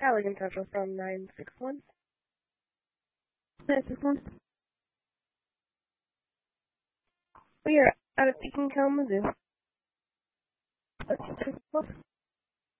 Allegan Central from 961. 961. We are out of Pekin, Kalamazoo.